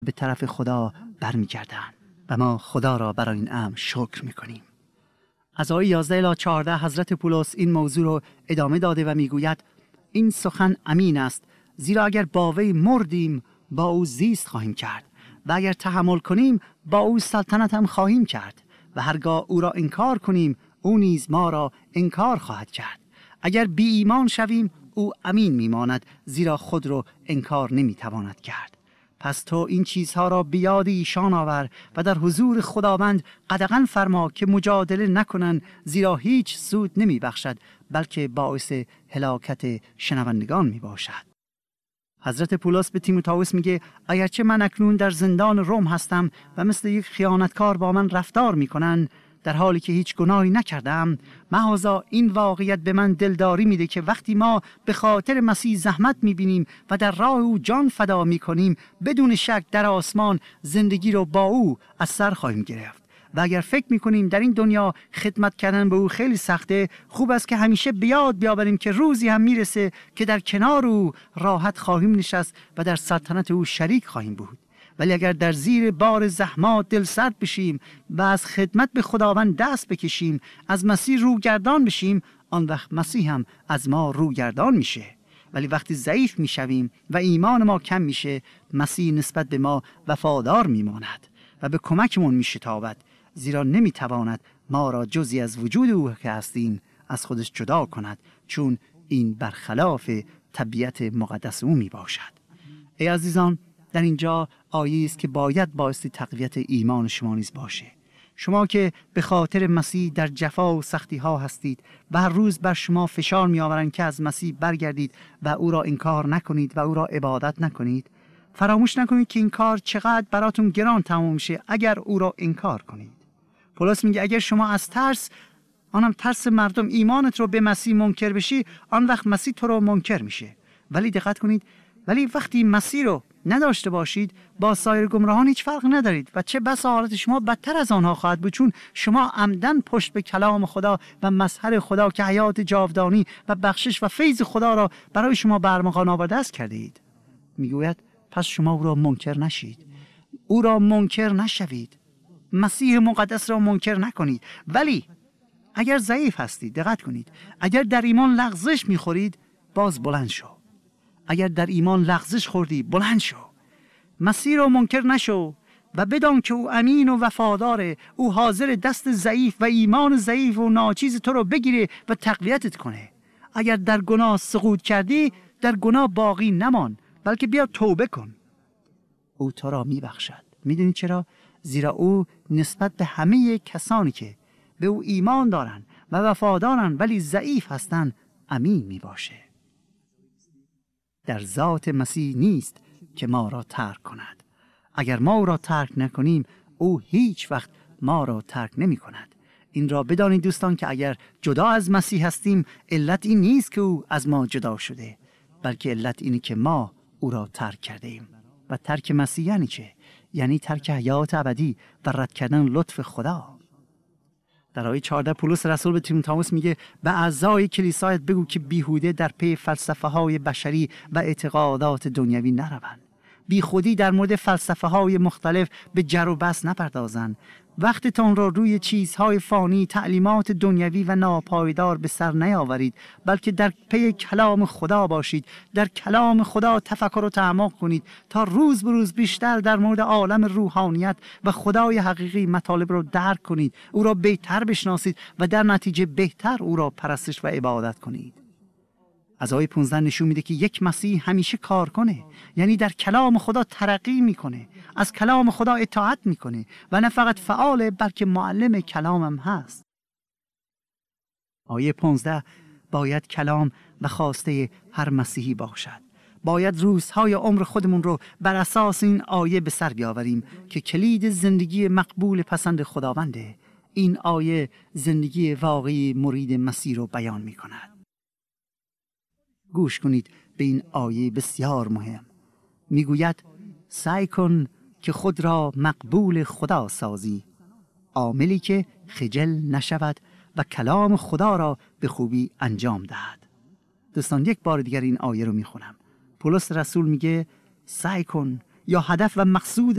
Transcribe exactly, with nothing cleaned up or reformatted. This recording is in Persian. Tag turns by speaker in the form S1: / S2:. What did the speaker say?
S1: به طرف خدا برمیگردند و ما خدا را برای این امر شکر میکنیم. از آیه یازده الی چهارده حضرت پولس این موضوع رو ادامه داده و میگوید این سخن امین است، زیرا اگر با وی مردیم با او زیست خواهیم کرد و اگر تحمل کنیم با او سلطنت هم خواهیم کرد و هرگاه او را انکار کنیم او نیز ما را انکار خواهد کرد. اگر بی ایمان شویم او امین میماند، زیرا خود را انکار نمیتواند کرد. پس تو این چیزها را به یاد ایشان آور و در حضور خداوند قدغن فرما که مجادله نکنند، زیرا هیچ سود نمی بخشد بلکه باعث هلاکت شنوندگان می باشد. حضرت پولس به تیموتائوس میگه اگرچه من اکنون در زندان روم هستم و مثل یک خیانتکار با من رفتار میکنن در حالی که هیچ گناهی نکردم، محضا این واقعیت به من دلداری میده که وقتی ما به خاطر مسیح زحمت میبینیم و در راه او جان فدا میکنیم، بدون شک در آسمان زندگی رو با او از سر خواهیم گرفت. و اگر فکر میکنیم در این دنیا خدمت کردن به او خیلی سخته، خوب است که همیشه بیاد بیاوریم که روزی هم میرسه که در کنار او راحت خواهیم نشست و در سلطنت او شریک خواهیم بود. ولی اگر در زیر بار زحمات دل سرد بشیم و از خدمت به خداوند دست بکشیم، از مسیح روگردان بشیم، آن وقت مسیح هم از ما روگردان میشه. ولی وقتی ضعیف میشویم و ایمان ما کم میشه، مسیح نسبت به ما وفادار میماند و به کمکمون میشتابد، زیرا نمیتواند ما را جزی از وجود او که هستیم از خودش جدا کند، چون این برخلاف طبیعت مقدس او میباشد. ای عزیزان، در اینجا آیه است که باید باعث تقویت ایمان شما نیز باشه. شما که به خاطر مسیح در جفا و سختی ها هستید و هر روز بر شما فشار می آورند که از مسیح برگردید و او را انکار نکنید و او را عبادت نکنید، فراموش نکنید که این کار چقدر براتون گران تمام میشه اگر او را انکار کنید. پولس میگه اگر شما از ترس، آنم ترس مردم، ایمانت رو به مسیح منکر بشی، آن وقت مسیح تو رو منکر میشه. ولی دقت کنید، ولی وقتی مسیح رو نداشته باشید با سایر گمراهان هیچ فرق ندارید و چه بسا حالت شما بدتر از آنها خواهد بود، چون شما عمدن پشت به کلام خدا و مظهر خدا که حیات جاودانی و بخشش و فیض خدا را برای شما برمغان آورده است کرده اید. میگوید پس شما او را منکر نشید، او را منکر نشوید، مسیح مقدس را منکر نکنید. ولی اگر ضعیف هستید، دقت کنید، اگر در ایمان لغزش میخورید، باز بلند شو. اگر در ایمان لغزش خوردی، بلند شو، مسیح را منکر نشو و بدان که او امین و وفاداره. او حاضر دست ضعیف و ایمان ضعیف و ناچیز تو رو بگیره و تقویتت کنه. اگر در گناه سقوط کردی، در گناه باقی نمان، بلکه بیا توبه کن، او تو را میبخشد. میدونی چرا؟ زیرا او نسبت به همه کسانی که به او ایمان دارن و وفادارن ولی ضعیف هستن امین میباشه. در ذات مسیح نیست که ما را ترک کند. اگر ما او را ترک نکنیم، او هیچ وقت ما را ترک نمی کند. این را بدانید دوستان که اگر جدا از مسیح هستیم، علت این نیست که او از ما جدا شده، بلکه علت اینه که ما او را ترک کرده ایم. و ترک مسیح یعنی چه؟ یعنی ترک حیات ابدی و رد کردن لطف خدا. در آیه چهارده پولس رسول به تیموتائوس میگه به اعضای کلیسایت بگو که بیهوده در پی فلسفه های بشری و اعتقادات دنیوی نروند. بی خودی در مورد فلسفه های مختلف به جر و بحث نپردازند. وقتتان را روی چیزهای فانی، تعلیمات دنیوی و ناپایدار به سر نیاورید، بلکه در پی کلام خدا باشید. در کلام خدا تفکر و تعمق کنید تا روز به روز بیشتر در مورد عالم روحانیت و خدای حقیقی مطالب را درک کنید، او را بهتر بشناسید و در نتیجه بهتر او را پرستش و عبادت کنید. از آیه پانزده نشون میده که یک مسیح همیشه کار کنه، یعنی در کلام خدا ترقی میکنه، از کلام خدا اطاعت میکنه و نه فقط فعاله بلکه معلم کلامم هست. آیه پانزده باید کلام و خواسته هر مسیحی باشد. باید روزهای عمر خودمون رو بر اساس این آیه به سر بیاوریم که کلید زندگی مقبول پسند خداونده. این آیه زندگی واقعی مرید مسیح رو بیان میکند. گوش کنید به این آیه بسیار مهم. میگوید سعی کن که خود را مقبول خدا سازی، عاملی که خجل نشود و کلام خدا را به خوبی انجام دهد. دوستان یک بار دیگر این آیه رو میخونم. پولس رسول میگه سعی کن، یا هدف و مقصود